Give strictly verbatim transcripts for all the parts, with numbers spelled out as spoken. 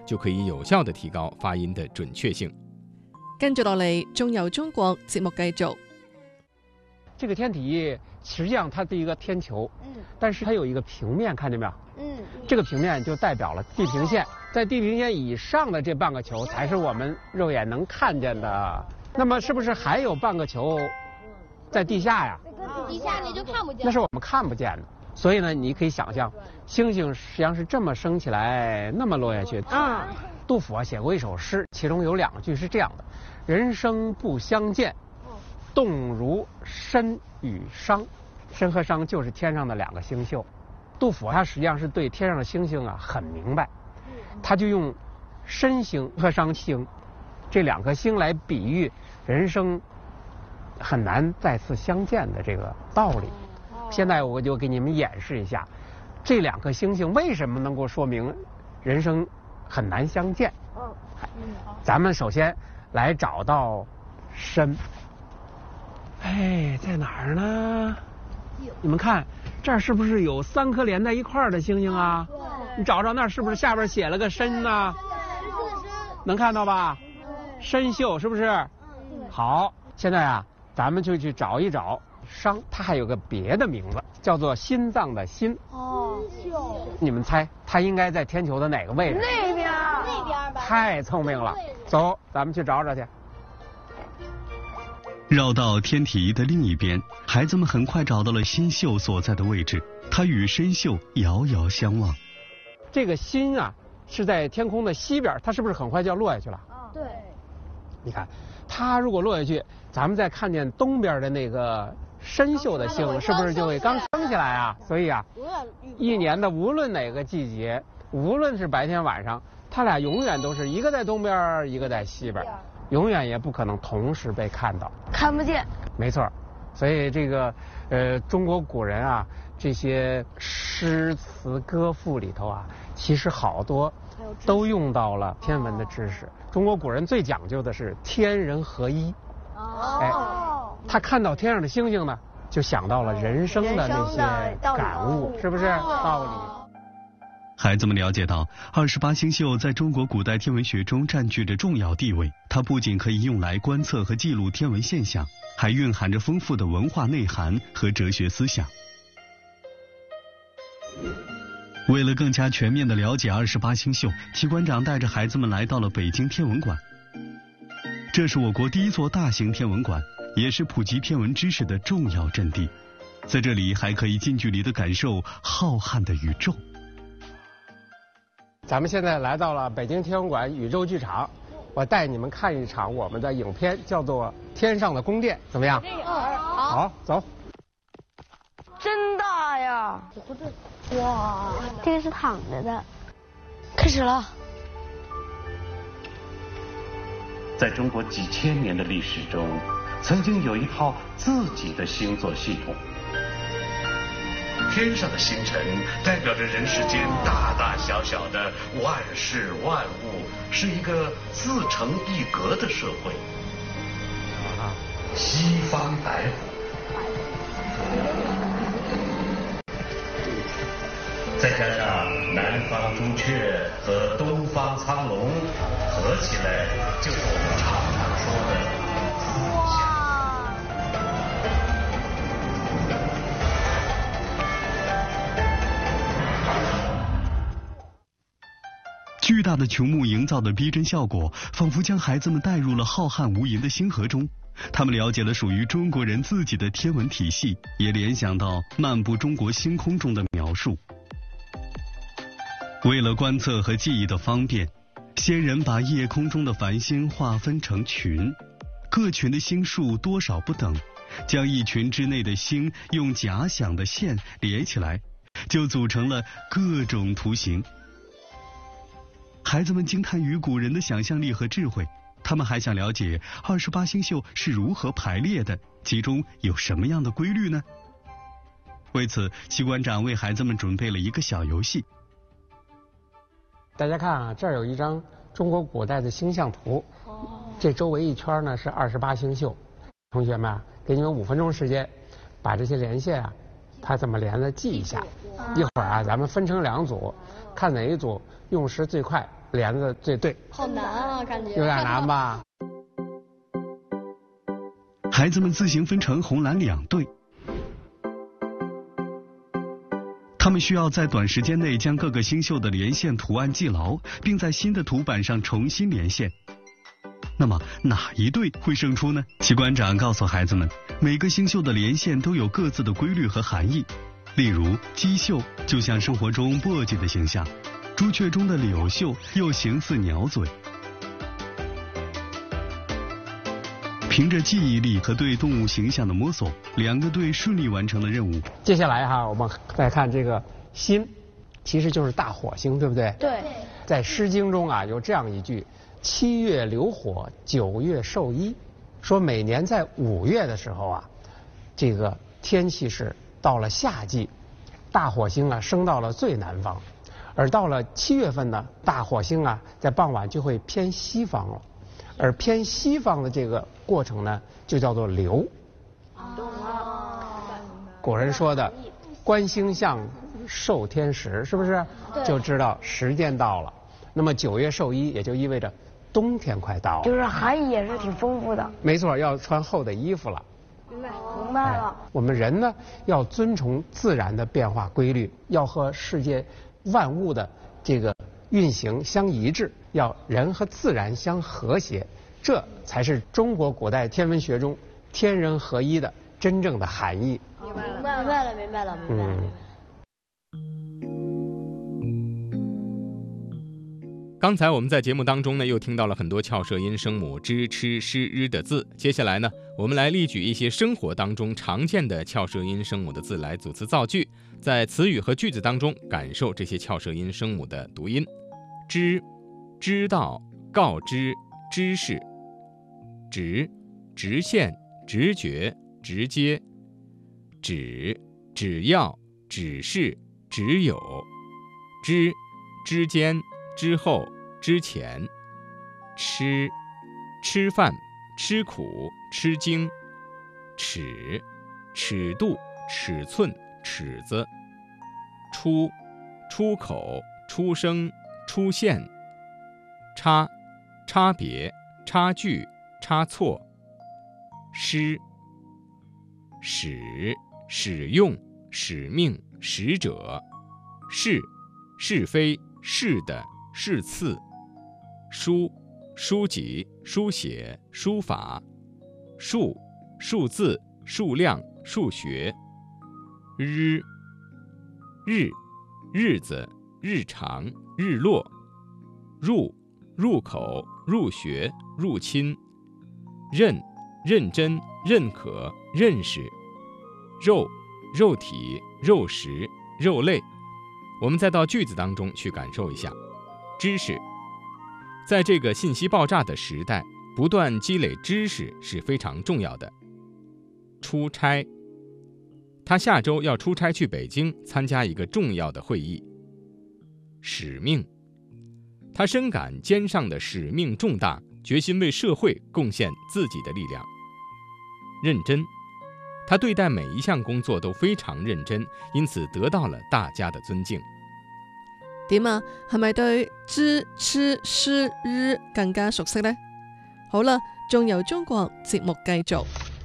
就可以有效地提高發音的準確性。 跟住落嚟，仲由中國節目繼續。 這個天體實際上它是一個天球，嗯，但是它有一個平面，看見沒有？嗯，這個平面就代表了地平線，在地平線以上的這半個球才是我們肉眼能看見的。那麼是不是還有半個球在地下呀？ 地下你就看不見， 那是我們看不見的。所以呢，你可以想象，星星實際上是這麼升起來，那麼落下去。嗯，杜甫啊寫過一首詩，其中有兩句是這樣的：人生不相見，動如身與商。身和商就是天上的兩個星宿。杜甫他實際上是對天上的星星啊很明白，他就用身星和商星這兩顆星來比喻人生很難再次相見的這個道理。現在我就給你們演示一下，這兩顆星星為什麼能夠說明人生很難相見。咱們首先來找到身。哎，在哪兒呢？你們看，這兒是不是有三顆連在一塊兒的星星啊？你找找那兒是不是下邊寫了個身呢？能看到吧？身宿是不是？好，現在啊，咱們就去找一找商，它還有個別的名字，叫做心臟的心。哦，你們猜它應該在天球的哪個位置？ 那邊，那邊吧。 太聰明了，走，咱們去找找去。 繞到天體的另一邊，孩子們很快找到了心宿所在的位置，它與身宿遙遙相望。 這個心啊，是在天空的西邊，它是不是很快就要落下去了？ 對。 你看，它如果落下去，咱們再看見東邊的那個身宿的星，是不是就會剛升起來啊？所以啊，一年的無論哪個季節，無論是白天晚上，它倆永遠都是一個在東邊，一個在西邊。永遠也不可能同時被看到， 看不見。 沒錯，所以這個呃中國古人啊，這些詩詞歌賦裡頭啊，其實好多都用到了天文的知識。中國古人最講究的是天人合一。哦。哎，他看到天上的星星呢，就想到了人生的那些感悟，是不是道理？ 孩子們了解到，二十八星宿在中國古代天文學中佔據着重要地位。它不僅可以用來觀測和記錄天文現象，還蘊含着豐富的文化內涵和哲學思想。為了更加全面地了解二十八星宿，齊館長帶着孩子們來到了北京天文館。這是我國第一座大型天文館，也是普及天文知識的重要陣地。在這裡還可以近距離地感受浩瀚的宇宙。 咱們現在來到了北京天文館宇宙劇場，我帶你們看一場我們的影片，叫做《天上的宮殿》，怎麼樣？好，好，走。 真大呀！哇，這個是躺着的。開始了。 在中國幾千年的歷史中，曾經有一套自己的星座系統。天上的星辰代表着人世間大大小小的萬事萬物，是一個自成一格的社會。西方白虎，再加上南方朱雀和東方蒼龍，合起來就是我們常常說的自相。 巨大的球幕營造的逼真效果，仿佛將孩子們帶入了浩瀚無垠的星河中。他們了解了屬於中國人自己的天文體系，也聯想到漫步中國星空中的描述。為了觀測和記憶的方便，先人把夜空中的繁星劃分成群，各群的星數多少不等，將一群之內的星用假想的線連起來，就組成了各種圖形。孩子們驚嘆於古人的想象力和智慧，他們還想了解二十八星宿是如何排列的，其中有什麼樣的規律呢？為此，齊館長為孩子們準備了一個小遊戲。 大家看啊，這兒有一張中國古代的星象圖，這周圍一圈呢是二十八星宿。同學們啊，給你們五分鐘時間，把這些連線啊，它怎麼連的記一下。一會兒啊，咱們分成兩組，看哪一組用時最快， 连的这对。 好难啊，感觉。 有点难吧？ 孩子们自行分成红蓝两队，他们需要在短时间内将各个星宿的连线图案记牢，并在新的图板上重新连线。那么哪一队会胜出呢？奇观长告诉孩子们，每个星宿的连线都有各自的规律和含义。例如鸡宿就像生活中簸箕的形象，朱雀中的柳宿又形似鸟嘴。凭着记忆力和对动物形象的摸索，两个队顺利完成了任务。 接下来哈，我们再看这个辛，其实就是大火星，对不对？ 对。 在《诗经》中啊，有这样一句：“七月流火，九月授衣。”说每年在五月的时候啊，这个天气是到了夏季，大火星啊升到了最南方，而到了七月份呢，大火星啊在傍晚就会偏西方了。而偏西方的这个过程呢，就叫做流。古人说的“观星象，授天时”，是不是？就知道时间到了。那么九月授衣，也就意味着冬天快到了。 就是含义也是挺丰富的。 没错，要穿厚的衣服了。 明白，明白了。 我们人呢，要遵从自然的变化规律，要和世界万物的这个运行相一致，要人和自然相和谐，这才是中国古代天文学中天人合一的真正的含义。 明白了，明白了，明白了，明白了。 嗯。 刚才我们在节目当中呢，又听到了很多翘舌音声母支、吃、诗、日的字。接下来呢，我们来例举一些生活当中常见的翘舌音声母的字来组词造句，在词语和句子当中感受这些翘舌音声母的读音。知，知道、告知、知识。直，直线、直觉、直接。只，只要、只是、只有。之，之间、之后、之前。吃，吃饭、吃苦、吃惊。尺，尺度、尺寸、尺子。出，出口、出生、出现。差，差别、差距、差错。施，使、使用、使命、使者。是，是非、是的、是次。书，书籍、书写、书法。数，数字、数量、数学。日，日，日子、日常、日落。入，入口、入学、入侵。认，认真、认可、认识。肉，肉体、肉食、肉类。我们再到句子当中去感受一下。知识，在这个信息爆炸的时代，不断积累知识是非常重要的。出差，他下周要出差去北京参加一个重要的会议。使命，他深感肩上的使命重大，决心为社会贡献自己的力量。认真，他对待每一项工作都非常認真，因此得到了大家的尊敬。 點啊？係咪對知、吃、詩、日更加熟悉呢？好啦，仲由中國節目繼續。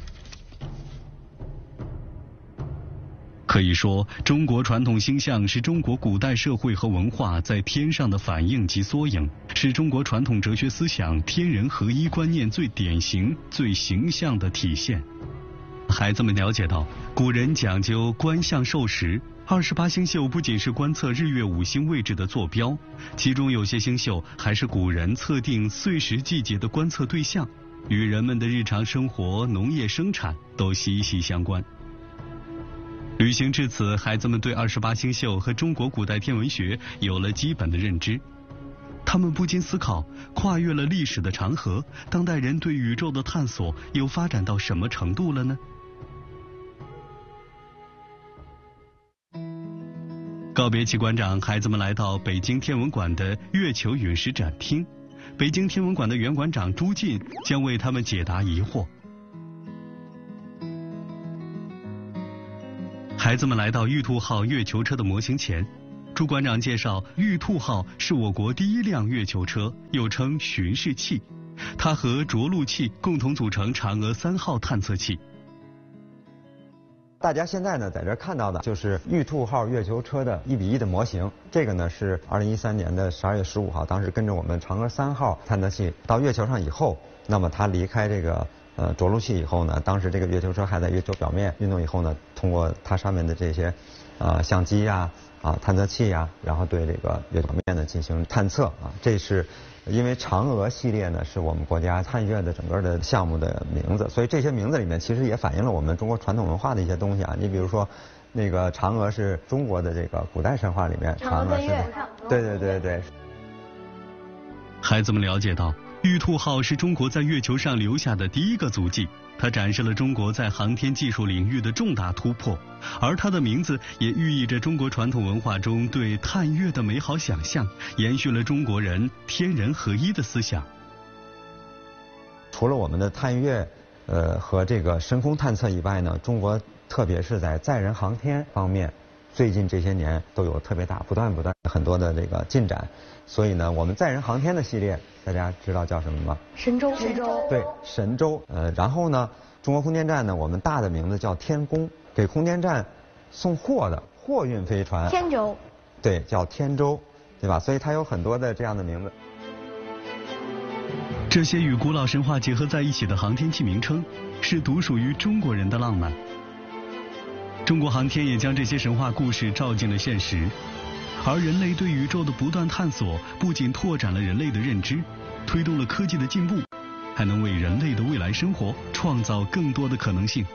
可以说，中国传统星象是中国古代社会和文化在天上的反映及缩影，是中国传统哲学思想天人合一观念最典型、最形象的体现。孩子们了解到，古人讲究观象授时，二十八星宿不仅是观测日月五星位置的坐标，其中有些星宿还是古人测定岁时季节的观测对象，与人们的日常生活、农业生产都息息相关。旅行至此，孩子们对二十八星宿和中国古代天文学有了基本的认知。他们不禁思考，跨越了历史的长河，当代人对宇宙的探索又发展到什么程度了呢？告别奇观长，孩子们来到北京天文馆的月球陨石展厅。北京天文馆的原馆长朱进将为他们解答疑惑。孩子们来到玉兔号月球车的模型前， 朱馆长介绍，玉兔号是我国第一辆月球车，又称巡视器，它和着陆器共同组成嫦娥三号探测器。 大家现在呢在这看到的就是玉兔号月球车的一比一的模型，这个呢是二零一三年的十二月十五号，当时跟着我们嫦娥三号探测器到月球上以后，那么它离开这个呃着陆器以后呢，当时这个月球车还在月球表面运动以后呢，通过它上面的这些呃相机呀、啊、啊探测器呀、啊，然后对这个月球表面呢进行探测啊，这是。因为嫦娥系列呢是我们国家探月的整个的项目的名字，所以这些名字里面其实也反映了我们中国传统文化的一些东西啊。你比如说，那个嫦娥是中国的这个古代神话里面，嫦娥是，对对对对。 孩子们了解到，玉兔号是中国在月球上留下的第一个足迹，它展示了中国在航天技术领域的重大突破，而它的名字也寓意着中国传统文化中对探月的美好想象，延续了中国人天人合一的思想。 除了我们的探月，呃和这个深空探测以外呢，中国特别是在载人航天方面，最近这些年都有特别大、不断不断很多的这个进展。所以呢，我们载人航天的系列，大家知道叫什么吗？ 神舟。神舟。 对，神舟。呃，然后呢，中国空间站呢，我们大的名字叫天宫，给空间站送货的货运飞船。 天舟。 对，叫天舟，对吧？所以它有很多的这样的名字。 这些与古老神话结合在一起的航天器名称，是独属于中国人的浪漫。中国航天也将这些神话故事照进了现实。而人类对宇宙的不断探索，不仅拓展了人类的认知，推动了科技的进步，还能为人类的未来生活创造更多的可能性。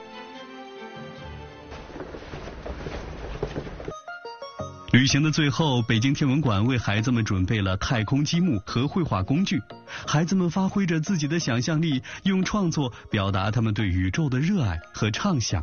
旅行的最后，北京天文馆为孩子们准备了太空积木和绘画工具，孩子们发挥着自己的想象力，用创作表达他们对宇宙的热爱和畅想。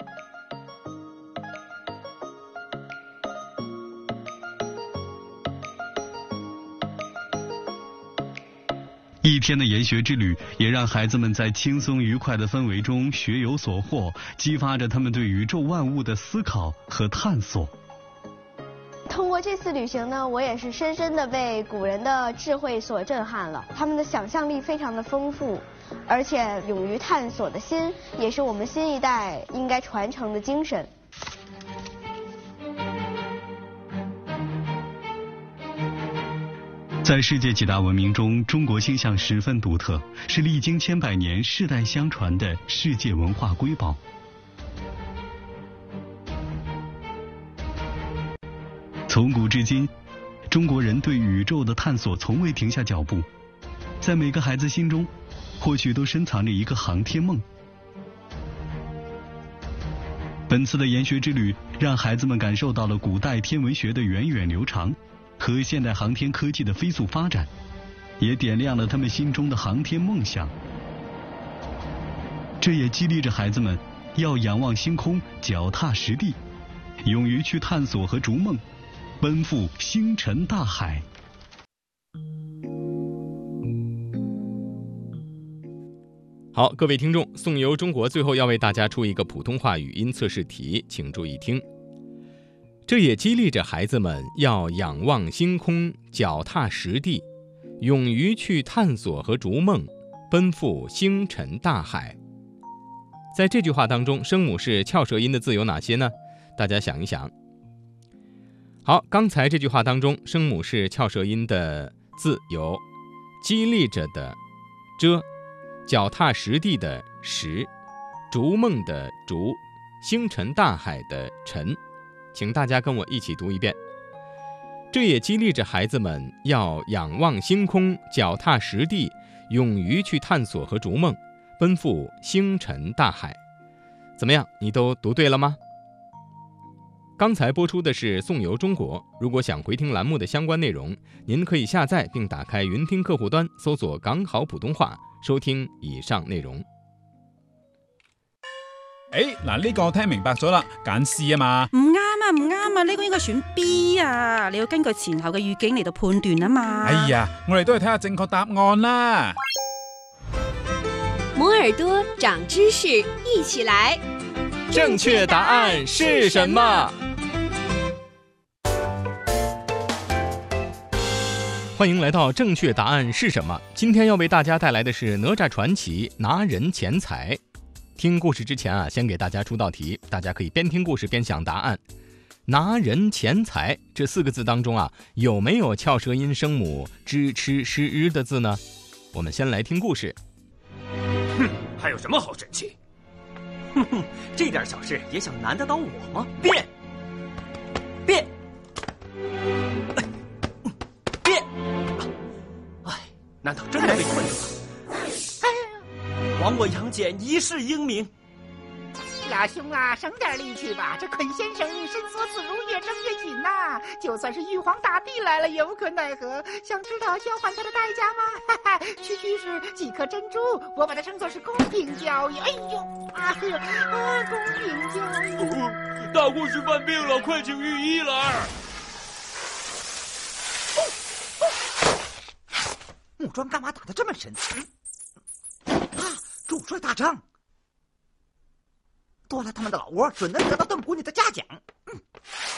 一天的研学之旅，也让孩子们在轻松愉快的氛围中学有所获，激发着他们对宇宙万物的思考和探索。 通过这次旅行呢，我也是深深的被古人的智慧所震撼了。他们的想象力非常的丰富，而且勇于探索的心，也是我们新一代应该传承的精神。 在世界几大文明中，中国星象十分独特，是历经千百年世代相传的世界文化瑰宝。从古至今，中国人对宇宙的探索从未停下脚步，在每个孩子心中，或许都深藏着一个航天梦。本次的研学之旅，让孩子们感受到了古代天文学的源远流长和现代航天科技的飞速发展，也点亮了他们心中的航天梦想。这也激励着孩子们要仰望星空，脚踏实地，勇于去探索和逐梦，奔赴星辰大海。 好，各位听众，宋游中国最后要为大家出一个普通话语音测试题，请注意听。这也激励着孩子们要仰望星空，脚踏实地，勇于去探索和逐梦，奔赴星辰大海。在这句话当中，声母是翘舌音的字有哪些呢？大家想一想。好，刚才这句话当中，声母是翘舌音的字有激励着的遮，脚踏实地的实，逐梦的逐，星辰大海的辰。请大家跟我一起读一遍。这也激励着孩子们要仰望星空，脚踏实地，勇于去探索和逐梦，奔赴星辰大海。怎么样，你都读对了吗？刚才播出的是宋游中国，如果想回听栏目的相关内容，您可以下载并打开云听客户端，搜索港好普通话，收聽以上內容。 誒，嗱呢個我聽明白咗啦，揀 C 啊嘛。 唔啱啊，唔啱啊，呢個應該選 B 啊，你要根據前後嘅語境嚟到判斷啊嘛。 哎呀，我哋都去睇下正確答案啦。 摩耳朵長知識，一起來。 正確答案是什麼？ 欢迎来到正确答案是什么？今天要为大家带来的是《哪吒传奇》拿人钱财。听故事之前啊，先给大家出道题，大家可以边听故事边想答案。拿人钱财这四个字当中啊，有没有翘舌音声母知吃诗日的字呢？我们先来听故事。 哼，还有什么好生气？ 哼哼，这点小事也想难得倒我吗？变，变，哎，变！哎，难道真的被困住了？哎，亡我杨戬一世英名。 老兄啊，省点力气吧！这捆先生伸缩自如，越挣越紧呐、啊。就算是玉皇大帝来了，也无可奈何。想知道交换他的代价吗？哈哈，区区是几颗珍珠，我把它称作是公平交易。哎呦，哎呦，啊，公平交易！ 哦、大护士犯病了，快请御医来！ 哦哦、木桩干嘛打得这么深？啊，主帅大帐！剁了他们的老窝，准能得到邓普你的嘉奖。嗯